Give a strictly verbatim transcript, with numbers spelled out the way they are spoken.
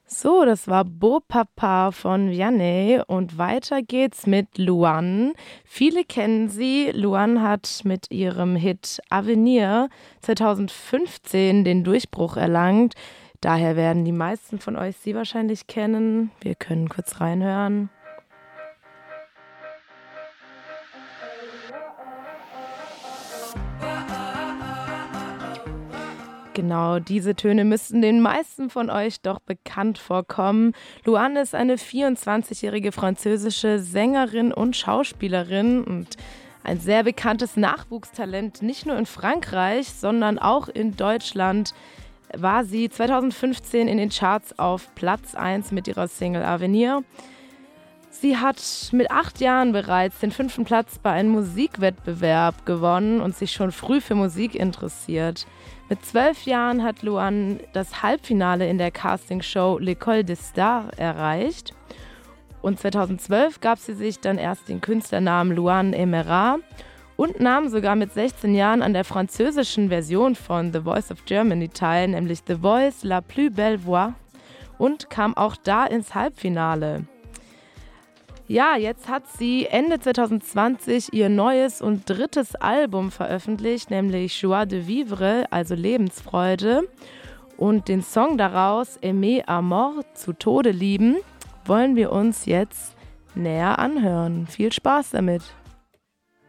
So, das war Beau Papa von Vianney und weiter geht's mit Luan. Viele kennen sie. Luan hat mit ihrem Hit Avenir zweitausendfünfzehn den Durchbruch erlangt. Daher werden die meisten von euch sie wahrscheinlich kennen. Wir können kurz reinhören. Genau, diese Töne müssten den meisten von euch doch bekannt vorkommen. Luan ist eine vierundzwanzigjährige französische Sängerin und Schauspielerin und ein sehr bekanntes Nachwuchstalent, nicht nur in Frankreich, sondern auch in Deutschland. War sie zweitausendfünfzehn in den Charts auf Platz eins mit ihrer Single Avenir. Sie hat mit acht Jahren bereits den fünften Platz bei einem Musikwettbewerb gewonnen und sich schon früh für Musik interessiert. Mit zwölf Jahren hat Luan das Halbfinale in der Castingshow L'École des Stars erreicht. Und zweitausendzwölf gab sie sich dann erst den Künstlernamen Luan Emera und nahm sogar mit sechzehn Jahren an der französischen Version von The Voice of Germany teil, nämlich The Voice La Plus Belle Voix, und kam auch da ins Halbfinale. Ja, jetzt hat sie Ende zweitausendzwanzig ihr neues und drittes Album veröffentlicht, nämlich Joie de Vivre, also Lebensfreude. Und den Song daraus, Aimer à mort, zu Tode lieben, wollen wir uns jetzt näher anhören. Viel Spaß damit!